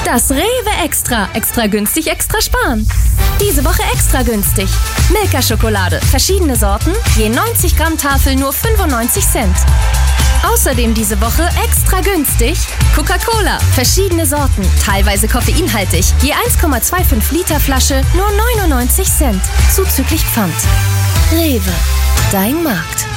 Das Rewe Extra. Extra günstig, extra sparen. Diese Woche extra günstig. Milka-Schokolade, verschiedene Sorten, je 90 Gramm Tafel nur 95 Cent. Außerdem diese Woche extra günstig Coca-Cola, verschiedene Sorten, teilweise koffeinhaltig, je 1,25 Liter Flasche nur 99 Cent, zuzüglich Pfand. Rewe, dein Markt.